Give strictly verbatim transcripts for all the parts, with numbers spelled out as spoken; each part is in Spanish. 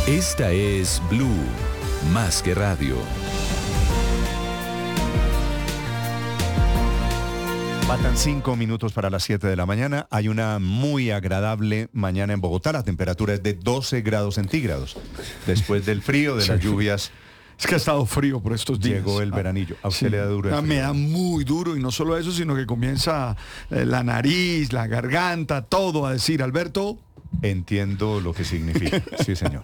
Esta es Blue, más que radio. Faltan cinco minutos para las siete de la mañana. Hay una muy agradable mañana en Bogotá. La temperatura es de doce grados centígrados. Después del frío, de las lluvias. Es que ha estado frío por estos días. Llegó el veranillo. A usted Sí. le da duro el Ah, frío. me da muy duro, y no solo eso, sino que comienza eh, la nariz, la garganta, todo a decir, Alberto. Entiendo lo que significa. Sí, señor.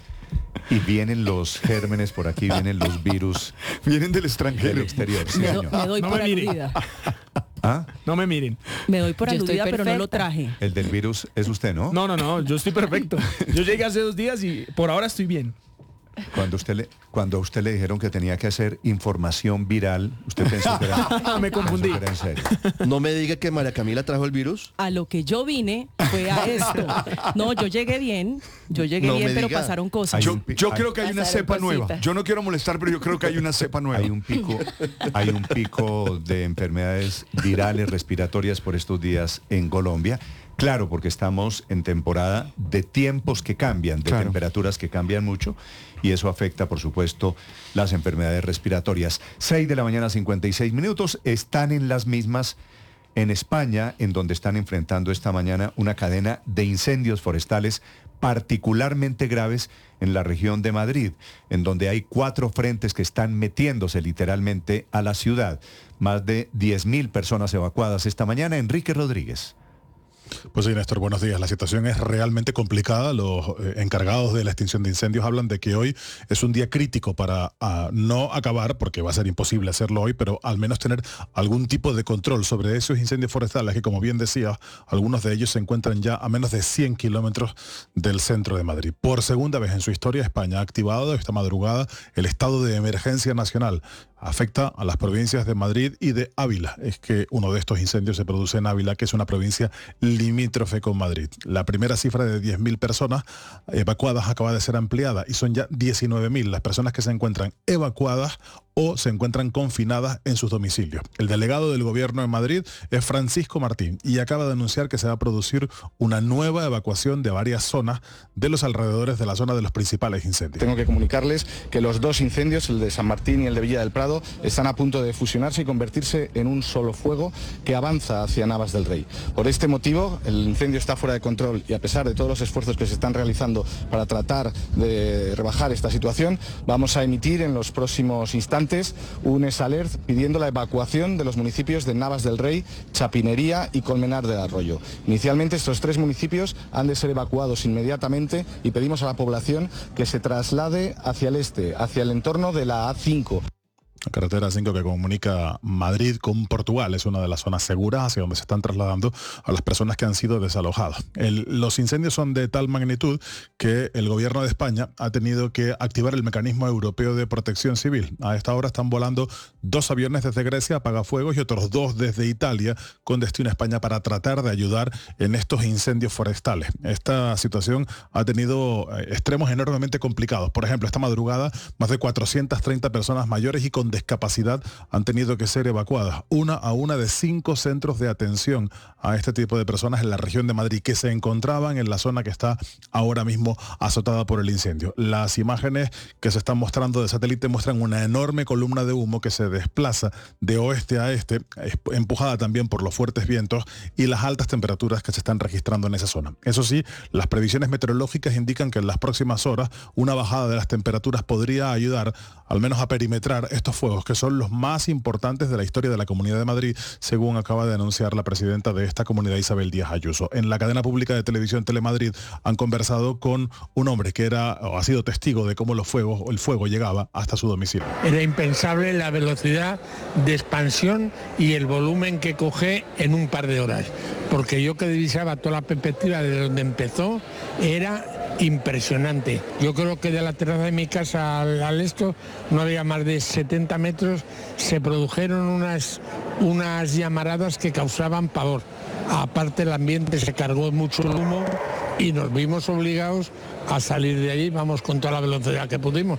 Y vienen los gérmenes por aquí, vienen los virus. Vienen del extranjero. Del exterior, sí, Me, do- señor. me doy No por me mire. aludida. ¿Ah? No me miren. Me doy por Yo estoy aludida, pero no lo perfecta. traje. El del virus es usted, ¿no? No, no, no, yo estoy perfecto. Yo llegué hace dos días y por ahora estoy bien. Cuando usted le, cuando a usted le dijeron que tenía que hacer información viral, usted pensó que era, Me confundí. pensó que era en serio. No me diga que María Camila trajo el virus. A lo que yo vine fue a esto. No, yo llegué bien, yo llegué No bien, me pero diga. pasaron cosas. Hay Yo, un pi- yo hay- creo que hay una Pasaron cepa nueva. cositas. Yo no quiero molestar, pero yo creo que hay una cepa nueva. Hay un pico, hay un pico de enfermedades virales respiratorias por estos días en Colombia. Claro, porque estamos en temporada de tiempos que cambian, de Claro. temperaturas que cambian mucho, y eso afecta, por supuesto, las enfermedades respiratorias. seis de la mañana, cincuenta y seis minutos, están en las mismas en España, en donde están enfrentando esta mañana una cadena de incendios forestales particularmente graves en la región de Madrid, en donde hay cuatro frentes que están metiéndose literalmente a la ciudad. Más de diez mil personas evacuadas esta mañana. Enrique Rodríguez. Pues sí, Néstor, buenos días. La situación es realmente complicada. Los eh, encargados de la extinción de incendios hablan de que hoy es un día crítico para ah, no acabar, porque va a ser imposible hacerlo hoy, pero al menos tener algún tipo de control sobre esos incendios forestales que, como bien decía, algunos de ellos se encuentran ya a menos de cien kilómetros del centro de Madrid. Por segunda vez en su historia, España ha activado esta madrugada el estado de emergencia nacional. Afecta a las provincias de Madrid y de Ávila. Es que uno de estos incendios se produce en Ávila, que es una provincia limítrofe con Madrid. La primera cifra de diez mil personas evacuadas acaba de ser ampliada y son ya diecinueve mil las personas que se encuentran evacuadas o se encuentran confinadas en sus domicilios. El delegado del gobierno en Madrid es Francisco Martín y acaba de anunciar que se va a producir una nueva evacuación de varias zonas de los alrededores de la zona de los principales incendios. Tengo que comunicarles que los dos incendios, el de San Martín y el de Villa del Prado, están a punto de fusionarse y convertirse en un solo fuego que avanza hacia Navas del Rey. Por este motivo, el incendio está fuera de control y a pesar de todos los esfuerzos que se están realizando para tratar de rebajar esta situación, vamos a emitir en los próximos instantes un S alert pidiendo la evacuación de los municipios de Navas del Rey, Chapinería y Colmenar del Arroyo. Inicialmente estos tres municipios han de ser evacuados inmediatamente y pedimos a la población que se traslade hacia el este, hacia el entorno de la A cinco. La carretera cinco que comunica Madrid con Portugal es una de las zonas seguras hacia donde se están trasladando a las personas que han sido desalojadas. El- los incendios son de tal magnitud que el gobierno de España ha tenido que activar el mecanismo europeo de protección civil. A esta hora están volando dos aviones desde Grecia, apagafuegos, y otros dos desde Italia con destino a España para tratar de ayudar en estos incendios forestales. Esta situación ha tenido eh, extremos enormemente complicados. Por ejemplo, esta madrugada más de cuatrocientas treinta personas mayores y con discapacidad han tenido que ser evacuadas, una a una de cinco centros de atención a este tipo de personas en la región de Madrid que se encontraban en la zona que está ahora mismo azotada por el incendio. Las imágenes que se están mostrando de satélite muestran una enorme columna de humo que se desplaza de oeste a este, empujada también por los fuertes vientos y las altas temperaturas que se están registrando en esa zona. Eso sí, las previsiones meteorológicas indican que en las próximas horas una bajada de las temperaturas podría ayudar al menos a perimetrar estos fuegos, que son los más importantes de la historia de la Comunidad de Madrid, según acaba de anunciar la presidenta de esta comunidad, Isabel Díaz Ayuso. En la cadena pública de televisión Telemadrid han conversado con un hombre que era o ha sido testigo de cómo los fuegos, el fuego llegaba hasta su domicilio. Era impensable la velocidad de expansión y el volumen que coge en un par de horas, porque yo que divisaba toda la perspectiva de donde empezó era impresionante. Yo creo que de la terraza de mi casa al, al esto no había más de setenta metros, se produjeron unas, unas llamaradas que causaban pavor. Aparte el ambiente se cargó mucho humo y nos vimos obligados a salir de allí, vamos, con toda la velocidad que pudimos.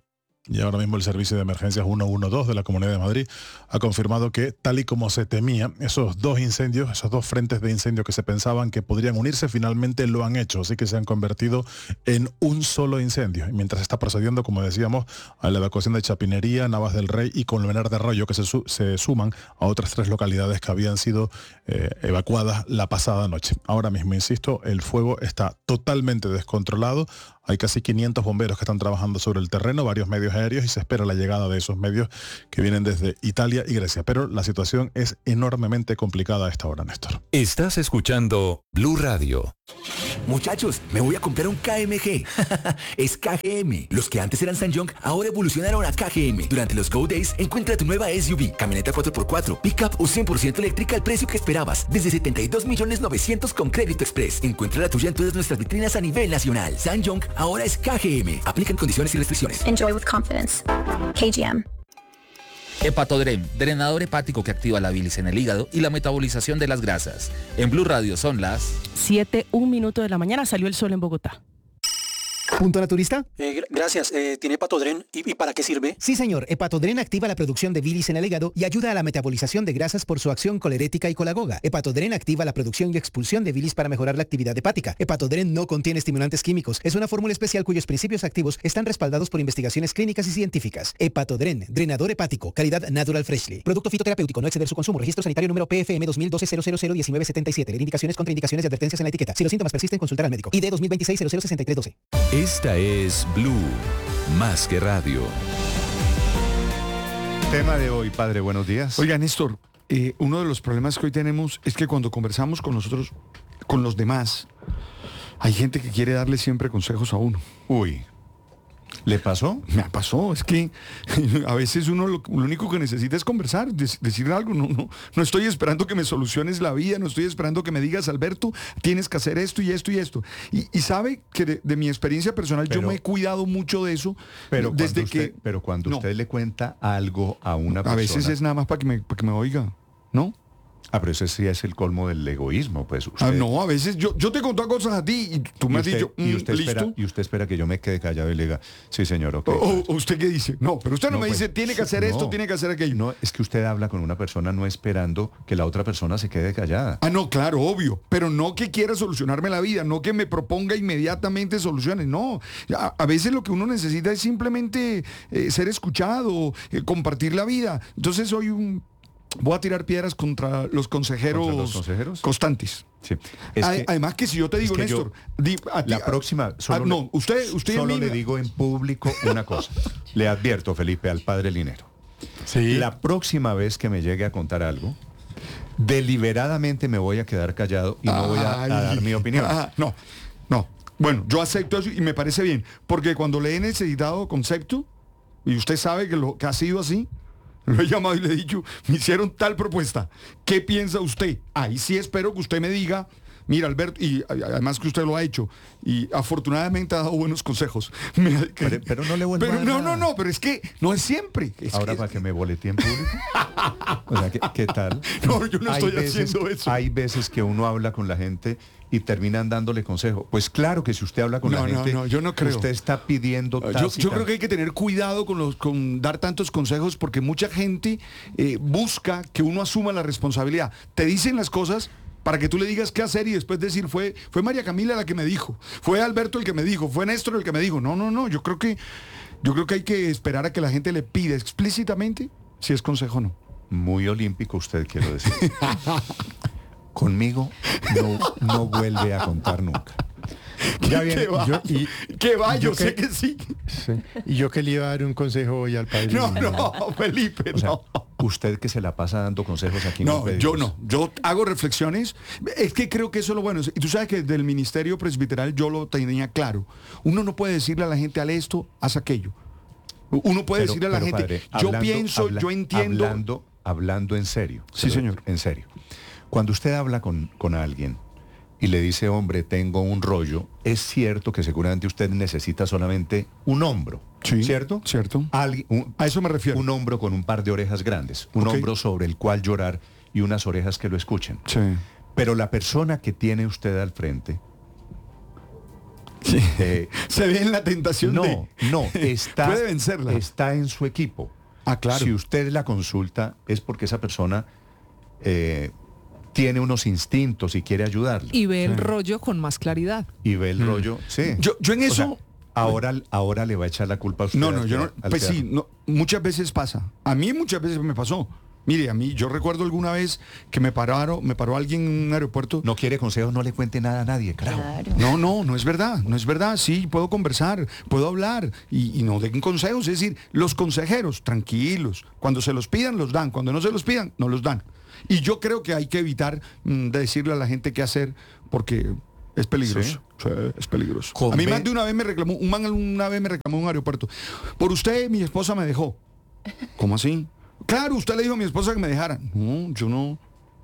y ahora mismo el Servicio de Emergencias ciento doce de la Comunidad de Madrid ha confirmado que, tal y como se temía, esos dos incendios, esos dos frentes de incendio que se pensaban que podrían unirse, finalmente lo han hecho, así que se han convertido en un solo incendio. Y mientras está procediendo, como decíamos, a la evacuación de Chapinería, Navas del Rey y Colmenar de Arroyo, que se, su se suman a otras tres localidades que habían sido eh, evacuadas la pasada noche. Ahora mismo, insisto, el fuego está totalmente descontrolado. Hay casi quinientos bomberos que están trabajando sobre el terreno, varios medios aéreos, y se espera la llegada de esos medios que vienen desde Italia y Grecia. Pero la situación es enormemente complicada a esta hora, Néstor. Estás escuchando Blue Radio. Muchachos, me voy a comprar un K M G. Es K G M. Los que antes eran SsangYong ahora evolucionaron a K G M. Durante los Go Days, encuentra tu nueva S U V, camioneta cuatro por cuatro, pickup o cien por ciento eléctrica al precio que esperabas. Desde setenta y dos millones novecientos con Crédito Express. Encuentra la tuya en todas nuestras vitrinas a nivel nacional. SsangYong ahora es K G M. Aplican condiciones y restricciones. Enjoy with confidence. K G M. Hepatodrem, drenador hepático que activa la bilis en el hígado y la metabolización de las grasas. En Blue Radio son las siete, un minuto de la mañana, salió el sol en Bogotá. ¿Punto naturista? Eh, gracias. Eh, ¿Tiene Hepatodren? ¿Y, ¿Y para qué sirve? Sí, señor. Hepatodren activa la producción de bilis en el hígado y ayuda a la metabolización de grasas por su acción colerética y colagoga. Hepatodren activa la producción y expulsión de bilis para mejorar la actividad hepática. Hepatodren no contiene estimulantes químicos. Es una fórmula especial cuyos principios activos están respaldados por investigaciones clínicas y científicas. Hepatodren, drenador hepático, calidad Natural Freshly. Producto fitoterapéutico, no exceder su consumo. Registro sanitario número P F M dos mil doce cero cero cero diecinueve setenta y siete. Leer indicaciones, contraindicaciones y advertencias en la etiqueta. Si los síntomas persisten, consultar al médico. I D dos mil veintiséis cero cero sesenta y tres doce. Esta es Blue, más que radio. Tema de hoy, padre, buenos días. Oiga, Néstor, eh, uno de los problemas que hoy tenemos es que cuando conversamos con nosotros, con los demás, hay gente que quiere darle siempre consejos a uno. Uy, ¿le pasó? Me pasó, es que a veces uno lo, lo único que necesita es conversar, des, decir algo. No, no, no estoy esperando que me soluciones la vida, no estoy esperando que me digas, Alberto, tienes que hacer esto y esto y esto. Y, y sabe que de, de mi experiencia personal pero, yo me he cuidado mucho de eso. Pero desde usted, que... Pero cuando no. usted le cuenta algo a una persona... A veces es nada más para que me, para que me oiga, ¿no? Ah, pero ese sí es el colmo del egoísmo, pues. Usted... Ah, no, a veces yo, yo te conto cosas a ti y tú me usted, has dicho, mm, y usted ¿listo? Espera, y usted espera que yo me quede callado y le diga, sí, señor, ok. O, o usted qué dice, no, pero usted no, no me pues, dice, tiene que hacer no, esto, tiene que hacer aquello. No, es que usted habla con una persona no esperando que la otra persona se quede callada. Ah, no, claro, obvio, pero no que quiera solucionarme la vida, no que me proponga inmediatamente soluciones, no. A, a veces lo que uno necesita es simplemente eh, ser escuchado, eh, compartir la vida. Entonces soy un... Voy a tirar piedras contra los consejeros, ¿Contra los consejeros? constantes. Sí. Es que, Además que si yo te digo, es que Néstor, yo, di, a ti, la próxima, solo, a, no, usted, usted solo le digo en público una cosa. Le advierto, Felipe, al padre Linero. Sí. La próxima vez que me llegue a contar algo, deliberadamente me voy a quedar callado y no Ay, voy a, a dar mi opinión. Ah, no, no. Bueno, yo acepto eso y me parece bien, porque cuando le he necesitado concepto, y usted sabe que, lo, que ha sido así, lo he llamado y le he dicho, me hicieron tal propuesta. ¿Qué piensa usted? Ahí sí espero que usted me diga, mira, Alberto, y además que usted lo ha hecho, y afortunadamente ha dado buenos consejos. Me, pero, pero no le vuelvo pero a no, no, no, pero es que no es siempre. Es Ahora que para que me boletee en público. O sea, ¿qué, qué tal? No, yo no hay estoy veces, haciendo eso. Hay veces que uno habla con la gente y terminan dándole consejo. Pues claro que si usted habla con no, la gente, no, no, yo no creo. Usted está pidiendo yo, yo creo que hay que tener cuidado con los con dar tantos consejos porque mucha gente eh, busca que uno asuma la responsabilidad. Te dicen las cosas para que tú le digas qué hacer y después decir fue fue María Camila la que me dijo, fue Alberto el que me dijo, fue Néstor el que me dijo. No, no, no, yo creo que yo creo que hay que esperar a que la gente le pida explícitamente si es consejo o no. Muy olímpico usted, quiero decir. Conmigo no, no vuelve a contar nunca. Ya viene, ¿Qué va? Yo, y, ¿Qué va? Yo, yo sé que, que sí. sí. Y yo que le iba a dar un consejo hoy al padre. No, no, Felipe, o sea, no. Usted que se la pasa dando consejos aquí. No, yo no. Yo hago reflexiones. Es que creo que eso es lo bueno. Y tú sabes que del ministerio presbiteral yo lo tenía claro. Uno no puede decirle a la gente, haz esto, haz aquello. Uno puede pero, decirle a la gente, padre, yo hablando, pienso, habla, yo entiendo. Hablando, hablando en serio. Sí, señor. En serio. Cuando usted habla con, con alguien y le dice, hombre, tengo un rollo, es cierto que seguramente usted necesita solamente un hombro, sí, ¿cierto? Cierto. Alguien, un, a eso me refiero. Un hombro con un par de orejas grandes, un okay. hombro sobre el cual llorar y unas orejas que lo escuchen. Sí. Pero la persona que tiene usted al frente Sí. Eh, Se ve en la tentación no, de... no, está, puede vencerla. está en su equipo. Ah, claro. Si usted la consulta es porque esa persona eh, tiene unos instintos y quiere ayudarle. Y ve el Sí. rollo con más claridad. Y ve el Mm. rollo, sí. Yo, yo en O eso... sea, ahora, ahora le va a echar la culpa a usted. No, no, al yo que- no. al Pues que- sí, no, muchas veces pasa. A mí muchas veces me pasó. Mire, a mí, yo recuerdo alguna vez que me pararon, me paró alguien en un aeropuerto. No quiere consejos, no le cuente nada a nadie, claro. No, no, no es verdad, no es verdad. Sí, puedo conversar, puedo hablar y, y no den consejos. Es decir, los consejeros, tranquilos, cuando se los pidan, los dan. Cuando no se los pidan, no los dan. Y yo creo que hay que evitar mm, de decirle a la gente qué hacer porque es peligroso. Sí, es peligroso. Conven- A mí más de una vez me reclamó, un man una vez me reclamó en un aeropuerto. Por usted, mi esposa me dejó. ¿Cómo así? Claro, usted le dijo a mi esposa que me dejara. No, yo no.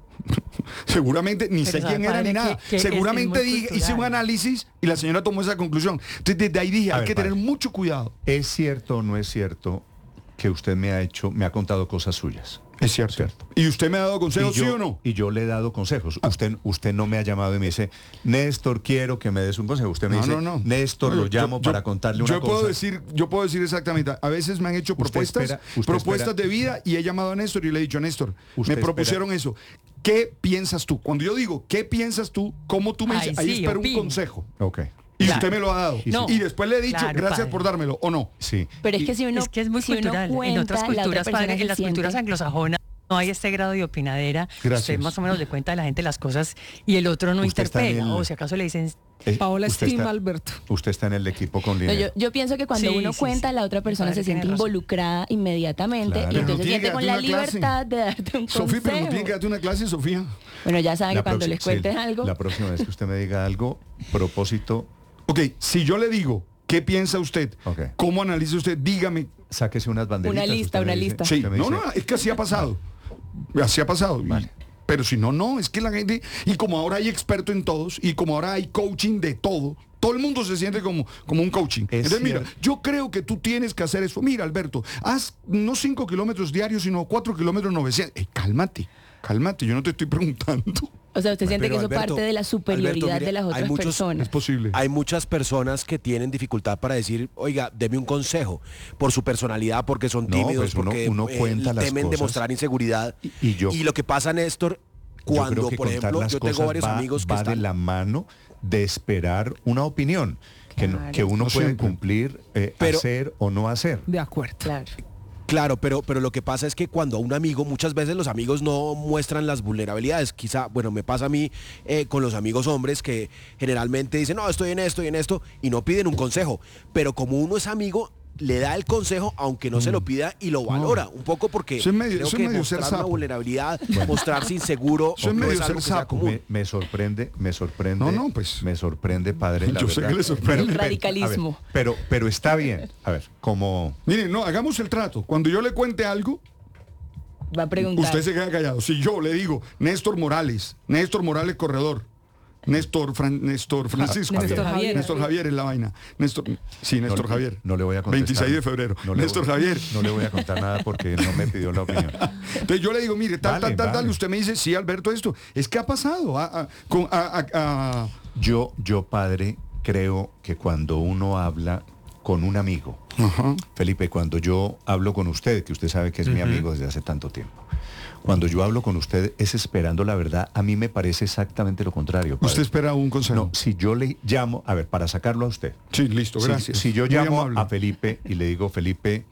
Seguramente ni Pero sé sabe, quién era padre, ni nada. que- que es- Seguramente es muy di- hice un cultural. análisis y la señora tomó esa conclusión. Entonces desde ahí dije, A hay ver, que tener padre. mucho cuidado. ¿Es cierto o no es cierto que usted me ha hecho, me ha contado cosas suyas? Es cierto. ¿Y usted me ha dado consejos, Y yo- sí o no? Y yo le he dado consejos. Usted, usted no me ha llamado y me dice, Néstor, quiero que me des un consejo. Usted me No, dice, no, no. Néstor, No, lo yo- llamo yo- para contarle una yo cosa. Puedo decir, yo puedo decir exactamente. A veces me han hecho Usted propuestas, espera- usted propuestas espera- de vida y he llamado a Néstor y le he dicho, Néstor, Usted me propusieron eso. ¿Qué piensas tú? Cuando yo digo, ¿qué piensas tú? ¿Cómo tú me Ay, dices? Ahí sí, espero opino. un consejo. Ok. Y Claro. usted me lo ha dado. No. Y después le he dicho, Claro, gracias padre. por dármelo, ¿o no? Sí. Pero es que si uno, es que es muy si uno cultural. cuenta, En otras la otra culturas, persona padre, se en las siente- culturas anglosajonas no hay este grado de opinadera. Gracias. Usted más o menos le cuenta a la gente las cosas y el otro no Usted está en interpela. el- O si acaso le dicen, Eh, Paola usted estima está- a Alberto. Usted está en el equipo con No, Linnea. yo, yo pienso que cuando Sí, uno sí, cuenta, sí. la otra persona Padre se tiene siente razón. involucrada inmediatamente Claro. y Pero no entonces tiene que siente con darte la una clase. libertad de darte un Sofía, pero no tiene que consejo. darte una clase, Sofía. Bueno, ya saben La que cuando próxima- les cuentes sí, algo, La próxima vez que usted me diga algo, propósito, Ok, si yo le digo, ¿qué piensa usted? Ok. ¿Cómo analiza usted? Dígame. sáquese unas banderitas. Una lista, usted me una dice- lista. Sí, usted me no, dice, no, es que así ha pasado. Así ha pasado. Y- Vale. pero si no, no, es que la gente, y como ahora hay experto en todos, y como ahora hay coaching de todo, todo el mundo se siente como, como un coaching. Es Entonces, mira, cierto. yo creo que tú tienes que hacer eso. Mira, Alberto, haz no cinco kilómetros diarios, sino cuatro kilómetros novecientos. Eh, cálmate, cálmate, yo no te estoy preguntando. o sea, usted siente Pero, que eso Alberto, parte de la superioridad Alberto, mire, de las hay otras muchos- personas. Es posible. Hay muchas personas que tienen dificultad para decir, oiga, deme un consejo, por su personalidad, porque son No, tímidos, pues uno- porque uno eh, cuenta las temen cosas. demostrar inseguridad. Y yo- lo que pasa, Néstor, Yo cuando, creo que por contar ejemplo, las yo tengo cosas varios va- amigos que va de están... la mano de esperar una opinión que, no- Claro. que uno No puede siempre. cumplir, eh, Pero- hacer o no hacer. De acuerdo. Claro. Claro, pero, pero lo que pasa es que cuando a un amigo, muchas veces los amigos no muestran las vulnerabilidades. Quizá, bueno, me pasa a mí eh, con los amigos hombres que generalmente dicen, no, estoy en esto y en esto, y no piden un consejo. Pero como uno es amigo, le da el consejo aunque no se lo pida y lo valora. Un poco porque Eso es medio- creo eso es que medio ser mostrar una sapo. vulnerabilidad, mostrarse inseguro, Eso es no medio es ser algo que sea sapo. común. Me, me sorprende, me sorprende. No, no, pues. Me sorprende, padre. la Yo sé verdad. que le sorprende. El Pero- radicalismo. a ver, pero, pero está bien. A ver, como Miren, no, hagamos el trato. Cuando yo le cuente algo, Va a preguntar. usted se queda callado. Si yo le digo, Néstor Morales, Néstor Morales Corredor, Néstor, Fran- Néstor Francisco, Néstor Javier. Néstor Javier es la vaina. Néstor, sí, Néstor no, Javier. No le voy a contestar. veintiséis de febrero. No le Néstor voy- Javier. No le voy a contar nada porque no me pidió la opinión. Entonces yo le digo, mire, tal, Vale, tal, tal, tal, vale. y usted me dice, sí, Alberto, esto. Es que ha pasado. a- a- con- a- a- a- Yo, yo, padre, creo que cuando uno habla con un amigo, Ajá. Felipe, cuando yo hablo con usted, que usted sabe que es mi Ujú. amigo desde hace tanto tiempo, cuando yo hablo con usted es esperando la verdad, a mí me parece exactamente lo contrario. padre. Usted espera un consejo. No, si yo le llamo, a ver, para sacarlo a usted. Sí, listo, Si- gracias. Si, yo Muy llamo amable. a Felipe y le digo, Felipe,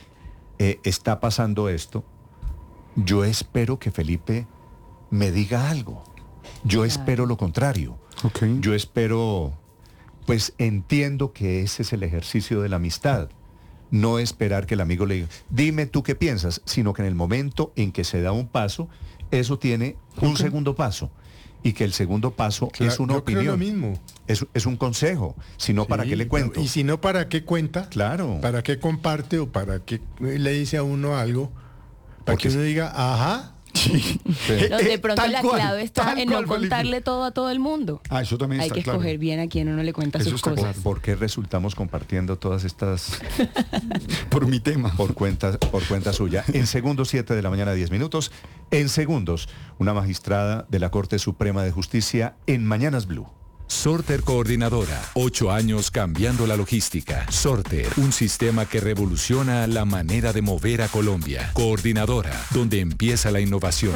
eh, está pasando esto, yo espero que Felipe me diga algo. Yo espero lo contrario. Ok. Yo espero, pues entiendo que ese es el ejercicio de la amistad. No esperar que el amigo le diga, dime tú qué piensas, sino que en el momento en que se da un paso, eso tiene un Ok. segundo paso. Y que el segundo paso Claro, es una yo creo opinión. lo mismo. Es, es un consejo. Si no, ¿para Sí, qué le cuento? Y si no, ¿para qué cuenta? Claro. ¿Para qué comparte o para qué le dice a uno algo? Para Porque que uno diga, ajá. No, de pronto Tal la cual, clave está tal en no cual, Felipe. contarle todo a todo el mundo. Ah, eso también Hay está que claro. escoger bien a quien uno le cuenta Eso sus está cosas. claro. ¿Por qué resultamos compartiendo todas estas Por mi tema. por cuenta, por cuenta suya? En segundos, siete de la mañana, diez minutos. En segundos, una magistrada de la Corte Suprema de Justicia en Mañanas Blue. Sorter Coordinadora, ocho años cambiando la logística. Sorter, un sistema que revoluciona la manera de mover a Colombia. Coordinadora, donde empieza la innovación.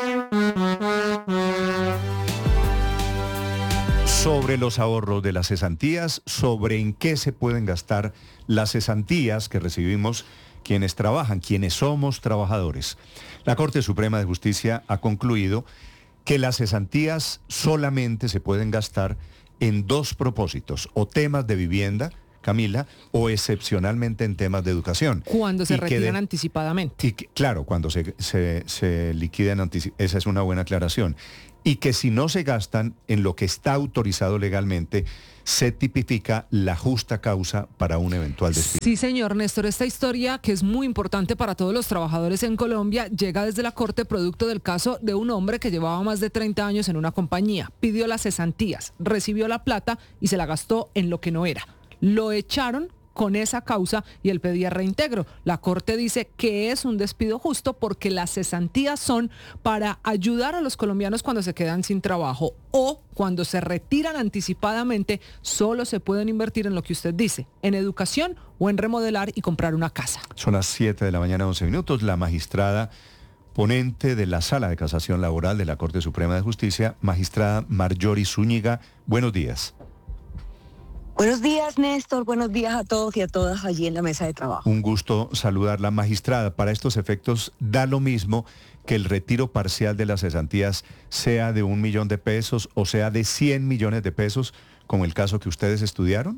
Sobre los ahorros de las cesantías, sobre en qué se pueden gastar las cesantías que recibimos quienes trabajan, quienes somos trabajadores. La Corte Suprema de Justicia ha concluido que las cesantías solamente se pueden gastar en dos propósitos, o temas de vivienda, Camila, o excepcionalmente en temas de educación. Cuando se Y que retiran de- anticipadamente. Y que, claro, cuando se, se, se liquidan, antici- esa es una buena aclaración. Y que si no se gastan en lo que está autorizado legalmente, se tipifica la justa causa para un eventual despido. Sí, señor Néstor, esta historia, que es muy importante para todos los trabajadores en Colombia, llega desde la Corte producto del caso de un hombre que llevaba más de treinta años en una compañía, pidió las cesantías, recibió la plata y se la gastó en lo que no era. Lo echaron con esa causa y él pedía reintegro. La Corte dice que es un despido justo porque las cesantías son para ayudar a los colombianos cuando se quedan sin trabajo o cuando se retiran anticipadamente. Solo se pueden invertir en lo que usted dice, en educación o en remodelar y comprar una casa. Son las siete de la mañana, once minutos. La magistrada ponente de la Sala de Casación Laboral de la Corte Suprema de Justicia, magistrada Marjorie Zúñiga. Buenos días. Buenos días, Néstor. Buenos días a todos y a todas allí en la mesa de trabajo. Un gusto saludarla, magistrada. Para estos efectos, da lo mismo que el retiro parcial de las cesantías sea de un millón de pesos o sea de cien millones de pesos, como el caso que ustedes estudiaron.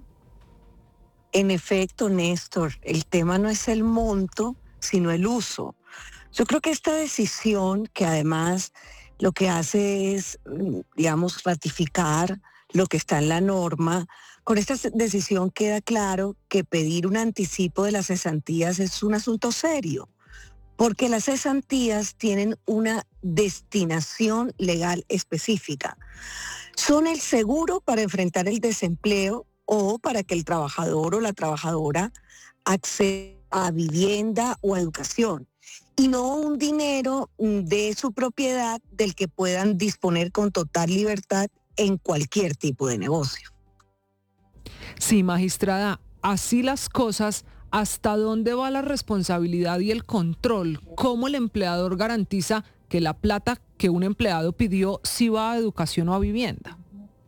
En efecto, Néstor, el tema no es el monto, sino el uso. Yo creo que esta decisión, que además lo que hace es, digamos, ratificar lo que está en la norma, con esta decisión queda claro que pedir un anticipo de las cesantías es un asunto serio, porque las cesantías tienen una destinación legal específica. Son el seguro para enfrentar el desempleo o para que el trabajador o la trabajadora acceda a vivienda o a educación, y no un dinero de su propiedad del que puedan disponer con total libertad en cualquier tipo de negocio. Sí, magistrada, así las cosas, ¿hasta dónde va la responsabilidad y el control? ¿Cómo el empleador garantiza que la plata que un empleado pidió sí va a educación o a vivienda?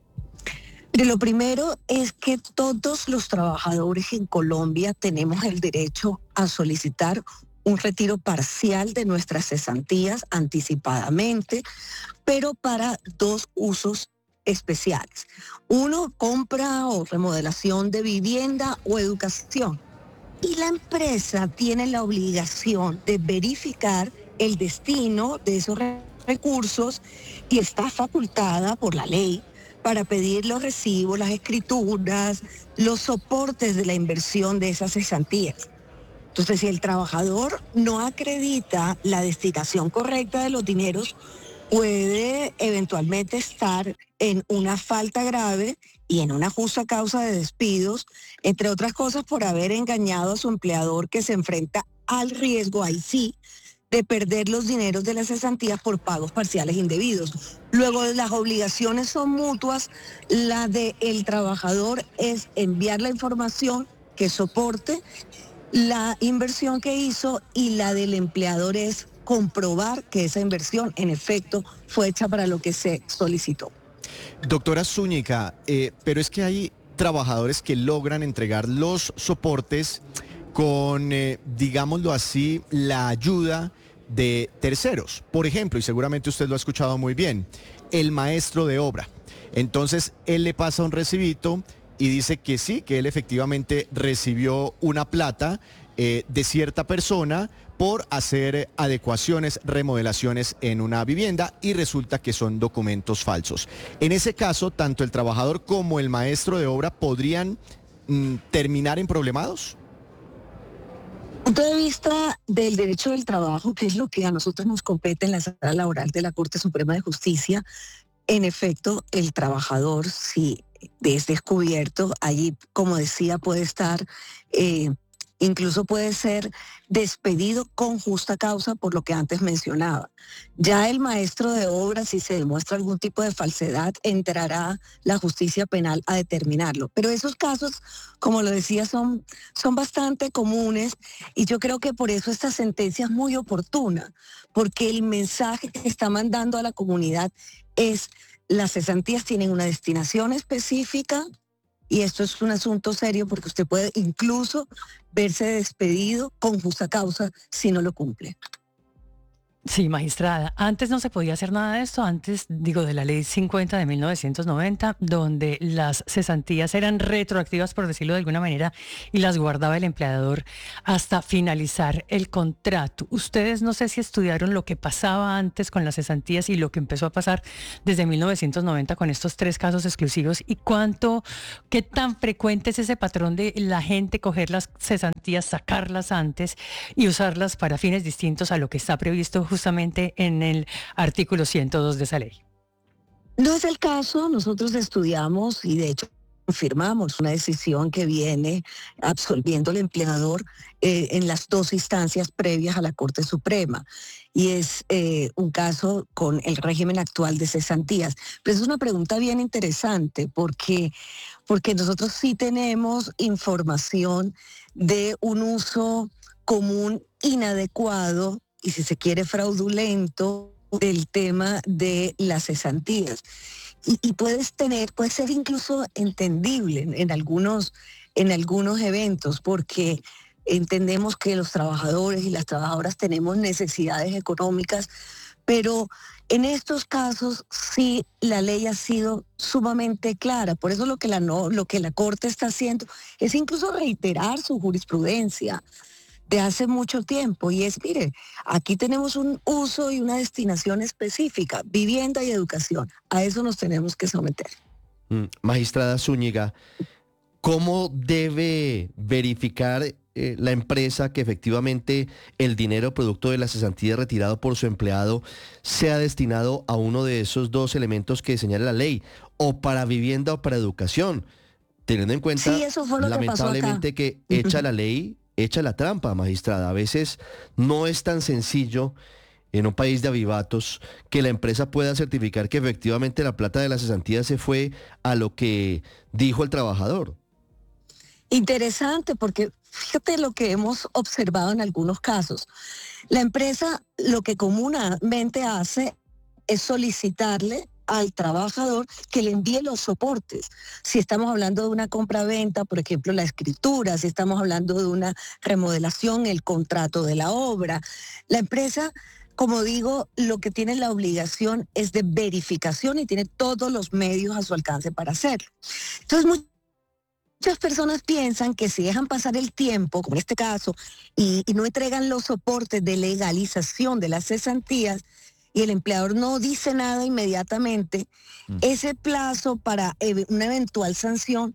De lo primero es que todos los trabajadores en Colombia tenemos el derecho a solicitar un retiro parcial de nuestras cesantías anticipadamente, pero para dos usos especiales. Uno, compra o remodelación de vivienda o educación. Y la empresa tiene la obligación de verificar el destino de esos recursos y está facultada por la ley para pedir los recibos, las escrituras, los soportes de la inversión de esas cesantías. Entonces, si el trabajador no acredita la destinación correcta de los dineros, puede eventualmente estar en una falta grave y en una justa causa de despidos, entre otras cosas por haber engañado a su empleador, que se enfrenta al riesgo, ahí sí, de perder los dineros de las cesantías por pagos parciales indebidos. Luego, las obligaciones son mutuas. La del trabajador es enviar la información que soporte la inversión que hizo, y la del empleador es comprobar que esa inversión en efecto fue hecha para lo que se solicitó. Doctora Zúñiga, eh, pero es que hay trabajadores que logran entregar los soportes con, eh, digámoslo así, la ayuda de terceros. Por ejemplo, y seguramente usted lo ha escuchado muy bien, el maestro de obra. Entonces, él le pasa un recibito y dice que sí, que él efectivamente recibió una plata eh, de cierta persona por hacer adecuaciones, remodelaciones en una vivienda, y resulta que son documentos falsos. En ese caso, tanto el trabajador como el maestro de obra podrían mm, terminar en problemados. Punto de vista del derecho del trabajo, que es lo que a nosotros nos compete en la sala laboral de la Corte Suprema de Justicia, en efecto, el trabajador, si es descubierto, allí, como decía, puede estar eh, incluso puede ser despedido con justa causa por lo que antes mencionaba. Ya el maestro de obra, si se demuestra algún tipo de falsedad, entrará la justicia penal a determinarlo. Pero esos casos, como lo decía, son, son bastante comunes y yo creo que por eso esta sentencia es muy oportuna, porque el mensaje que está mandando a la comunidad es: las cesantías tienen una destinación específica y esto es un asunto serio porque usted puede incluso verse despedido con justa causa si no lo cumple. Sí, magistrada. Antes no se podía hacer nada de esto, antes, digo, de la ley cincuenta de mil novecientos noventa, donde las cesantías eran retroactivas, por decirlo de alguna manera, y las guardaba el empleador hasta finalizar el contrato. Ustedes no sé si estudiaron lo que pasaba antes con las cesantías y lo que empezó a pasar desde mil novecientos noventa con estos tres casos exclusivos, y cuánto, qué tan frecuente es ese patrón de la gente coger las cesantías, sacarlas antes y usarlas para fines distintos a lo que está previsto justamente en el artículo ciento dos de esa ley. No es el caso, nosotros estudiamos y de hecho confirmamos una decisión que viene absolviendo al empleador eh, en las dos instancias previas a la Corte Suprema, y es eh, un caso con el régimen actual de cesantías. Pero es una pregunta bien interesante porque, porque nosotros sí tenemos información de un uso común inadecuado y, si se quiere, fraudulento del tema de las cesantías. Y, y puedes tener, puede ser incluso entendible en, en, algunos, en algunos eventos, porque entendemos que los trabajadores y las trabajadoras tenemos necesidades económicas, pero en estos casos sí la ley ha sido sumamente clara. Por eso lo que la, no, lo que la Corte está haciendo es incluso reiterar su jurisprudencia de hace mucho tiempo, y es, mire, aquí tenemos un uso y una destinación específica, vivienda y educación, a eso nos tenemos que someter. Mm, magistrada Zúñiga, ¿cómo debe verificar eh, la empresa que efectivamente el dinero producto de la cesantía retirado por su empleado sea destinado a uno de esos dos elementos que señala la ley, o para vivienda o para educación, teniendo en cuenta, sí, eso fue lo lamentablemente, que, pasó acá. que echa la ley, echa la trampa, magistrada? A veces no es tan sencillo en un país de avivatos que la empresa pueda certificar que efectivamente la plata de la cesantía se fue a lo que dijo el trabajador. Interesante, porque fíjate lo que hemos observado en algunos casos. La empresa lo que comúnmente hace es solicitarle al trabajador que le envíe los soportes. Si estamos hablando de una compra-venta, por ejemplo, la escritura, si estamos hablando de una remodelación, el contrato de la obra, la empresa, como digo, lo que tiene la obligación es de verificación y tiene todos los medios a su alcance para hacerlo. Entonces, muchas personas piensan que si dejan pasar el tiempo, como en este caso, y, y no entregan los soportes de legalización de las cesantías, y el empleador no dice nada inmediatamente, mm. ese plazo para ev- una eventual sanción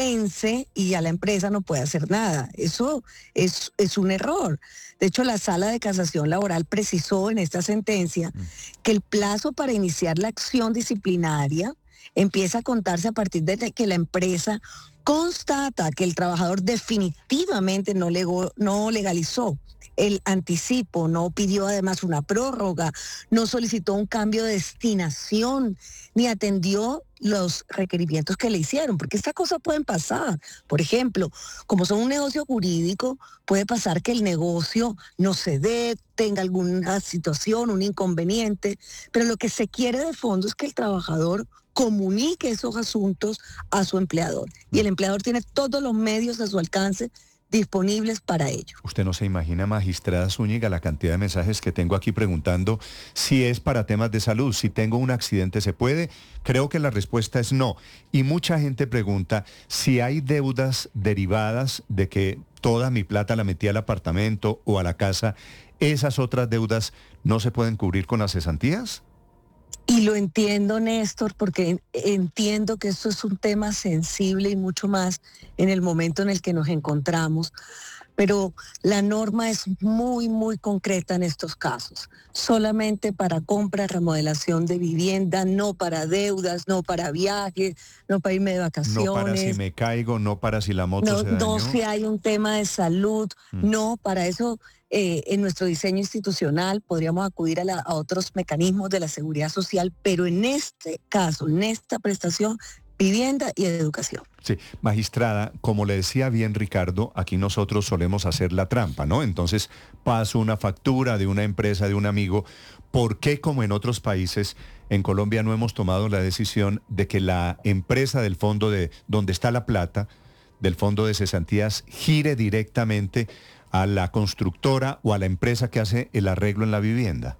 vence y ya la empresa no puede hacer nada. Eso es, es un error. De hecho, la Sala de Casación Laboral precisó en esta sentencia mm. que el plazo para iniciar la acción disciplinaria empieza a contarse a partir de que la empresa constata que el trabajador definitivamente no, legó, no legalizó el anticipo, no pidió además una prórroga, no solicitó un cambio de destinación, ni atendió los requerimientos que le hicieron, porque estas cosas pueden pasar. Por ejemplo, como son un negocio jurídico, puede pasar que el negocio no se dé, tenga alguna situación, un inconveniente, pero lo que se quiere de fondo es que el trabajador comunique esos asuntos a su empleador, y el empleador tiene todos los medios a su alcance disponibles para ello. Usted no se imagina, magistrada Zúñiga, la cantidad de mensajes que tengo aquí preguntando si es para temas de salud, si tengo un accidente, ¿se puede? Creo que la respuesta es no. Y mucha gente pregunta si hay deudas derivadas de que toda mi plata la metí al apartamento o a la casa. ¿Esas otras deudas no se pueden cubrir con las cesantías? Y lo entiendo, Néstor, porque entiendo que esto es un tema sensible y mucho más en el momento en el que nos encontramos. pero la norma es muy, muy concreta en estos casos. Solamente para compra, remodelación de vivienda, no para deudas, no para viajes, no para irme de vacaciones. No para si me caigo, no para si la moto no, se dañó. No si hay un tema de salud, mm. no, para eso eh, en nuestro diseño institucional podríamos acudir a, la, a otros mecanismos de la seguridad social, pero en este caso, en esta prestación, vivienda y educación. Sí, magistrada, como le decía bien Ricardo, aquí nosotros solemos hacer la trampa, ¿no? Entonces paso una factura de una empresa, de un amigo. ¿Por qué, como en otros países, en Colombia no hemos tomado la decisión de que la empresa del fondo de donde está la plata, del fondo de cesantías, gire directamente a la constructora o a la empresa que hace el arreglo en la vivienda?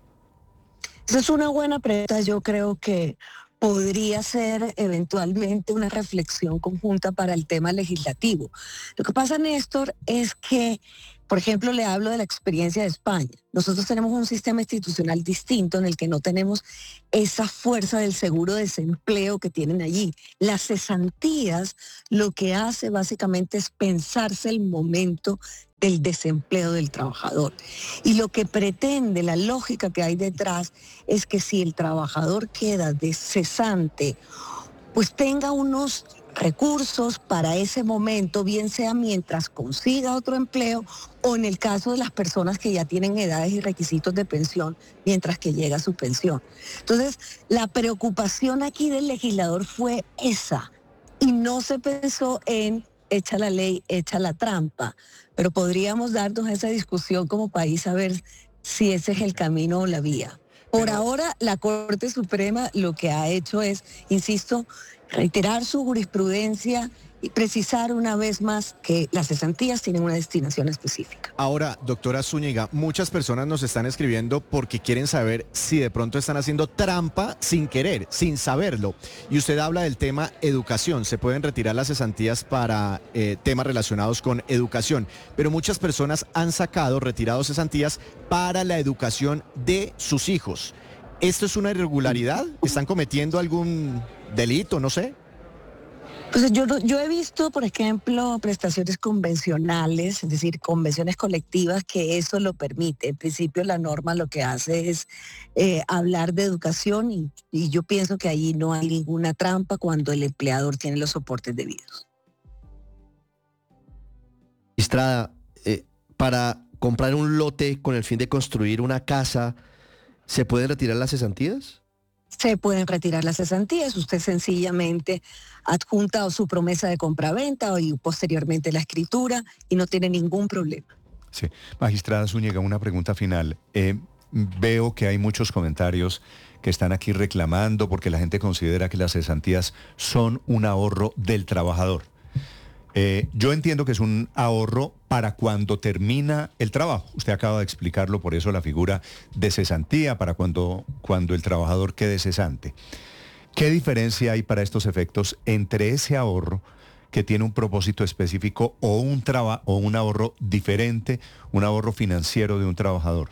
Esa es una buena pregunta. Yo creo que podría ser eventualmente una reflexión conjunta para el tema legislativo. Lo que pasa, Néstor, es que, por ejemplo, le hablo de la experiencia de España. Nosotros tenemos un sistema institucional distinto en el que no tenemos esa fuerza del seguro de desempleo que tienen allí. Las cesantías lo que hace básicamente es pensarse el momento del desempleo del trabajador. Y lo que pretende, la lógica que hay detrás, es que si el trabajador queda de cesante, pues tenga unos recursos para ese momento, bien sea mientras consiga otro empleo o en el caso de las personas que ya tienen edades y requisitos de pensión, mientras que llega su pensión. Entonces, la preocupación aquí del legislador fue esa, y no se pensó en echa la ley, echa la trampa, pero podríamos darnos esa discusión como país a ver si ese es el camino o la vía. Por ahora, la Corte Suprema lo que ha hecho es, insisto, reiterar su jurisprudencia y precisar una vez más que las cesantías tienen una destinación específica. Ahora, doctora Zúñiga, muchas personas nos están escribiendo porque quieren saber si de pronto están haciendo trampa sin querer, sin saberlo. Y usted habla del tema educación. Se pueden retirar las cesantías para eh, temas relacionados con educación. Pero muchas personas han sacado, retirado cesantías para la educación de sus hijos. ¿Esto es una irregularidad? ¿Están cometiendo algún delito? No sé. Pues yo, yo he visto, por ejemplo, prestaciones convencionales, es decir, convenciones colectivas que eso lo permite. En principio la norma lo que hace es eh, hablar de educación y, y yo pienso que allí no hay ninguna trampa cuando el empleador tiene los soportes debidos. Estrada, eh, para comprar un lote con el fin de construir una casa, ¿se pueden retirar las cesantías? Se pueden retirar las cesantías, usted sencillamente adjunta su promesa de compraventa y posteriormente la escritura y no tiene ningún problema. Sí, magistrada Zúñiga, una pregunta final. Eh, veo que hay muchos comentarios que están aquí reclamando porque la gente considera que las cesantías son un ahorro del trabajador. Eh, yo entiendo que es un ahorro para cuando termina el trabajo. Usted acaba de explicarlo, por eso la figura de cesantía, para cuando, cuando el trabajador quede cesante. ¿Qué diferencia hay para estos efectos entre ese ahorro que tiene un propósito específico o un, traba, o un ahorro diferente, un ahorro financiero de un trabajador?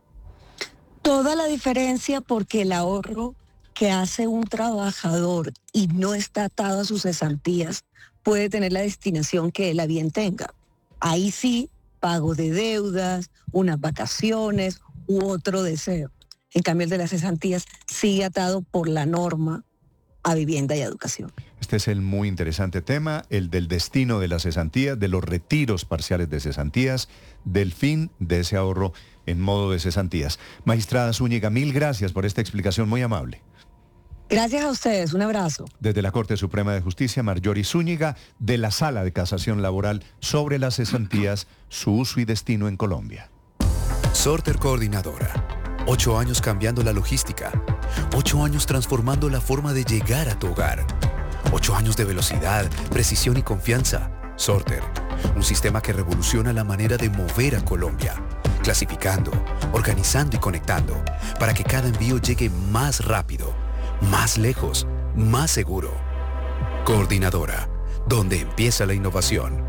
Toda la diferencia, porque el ahorro que hace un trabajador y no está atado a sus cesantías puede tener la destinación que él a bien tenga. Ahí sí, pago de deudas, unas vacaciones u otro deseo. En cambio, el de las cesantías sigue atado por la norma a vivienda y a educación. Este es el muy interesante tema, el del destino de las cesantías, de los retiros parciales de cesantías, del fin de ese ahorro en modo de cesantías. Magistrada Zúñiga, mil gracias por esta explicación muy amable. Gracias a ustedes, un abrazo. Desde la Corte Suprema de Justicia, Marjorie Zúñiga, de la Sala de Casación Laboral sobre las cesantías, su uso y destino en Colombia. Sorter Coordinadora. Ocho años cambiando la logística. Ocho años transformando la forma de llegar a tu hogar. Ocho años de velocidad, precisión y confianza. Sorter, un sistema que revoluciona la manera de mover a Colombia. Clasificando, organizando y conectando para que cada envío llegue más rápido, más lejos, más seguro. Coordinadora, donde empieza la innovación.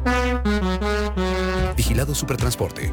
Vigilado Supertransporte.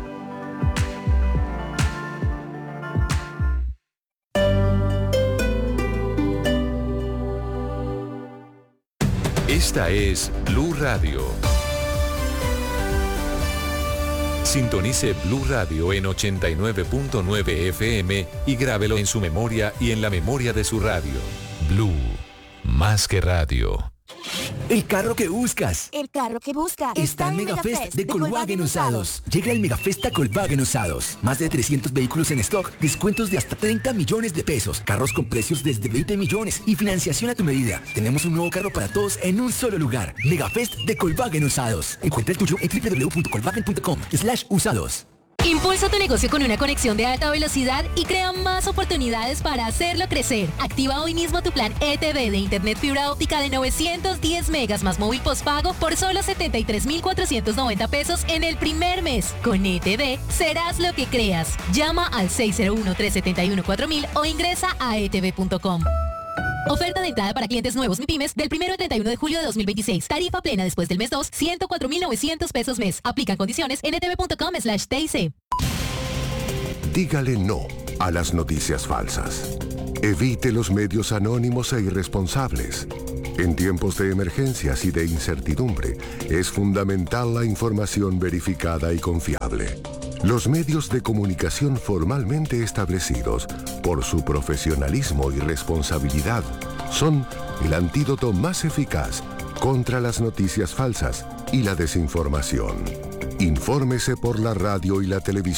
Esta es Blue Radio. Sintonice Blue Radio en ochenta y nueve punto nueve F M y grábelo en su memoria y en la memoria de su radio. Blue, más que radio. El carro que buscas. El carro que buscas. Está en Megafest de Colwagen Usados. Llega el Megafest a Colwagen Usados. Más de trescientos vehículos en stock, descuentos de hasta treinta millones de pesos, carros con precios desde veinte millones y financiación a tu medida. Tenemos un nuevo carro para todos en un solo lugar. Megafest de Colwagen Usados. Encuentra el tuyo en doble u doble u doble u punto colwagen punto com slash usados. Impulsa tu negocio con una conexión de alta velocidad y crea más oportunidades para hacerlo crecer. Activa hoy mismo tu plan E T V de Internet Fibra Óptica de novecientos diez megas más móvil postpago por solo setenta y tres mil cuatrocientos noventa pesos en el primer mes. Con E T V serás lo que creas. Llama al seis cero uno, tres siete uno, cuatro mil o ingresa a e t v punto com. Oferta de entrada para clientes nuevos MIPYMES del primero al treinta y uno de julio de dos mil veintiséis. Tarifa plena después del mes dos, ciento cuatro mil novecientos pesos mes. Aplican condiciones en e t v punto com slash T I C. Dígale no a las noticias falsas. Evite los medios anónimos e irresponsables. En tiempos de emergencias y de incertidumbre, es fundamental la información verificada y confiable. Los medios de comunicación formalmente establecidos, por su profesionalismo y responsabilidad, son el antídoto más eficaz contra las noticias falsas y la desinformación. Infórmese por la radio y la televisión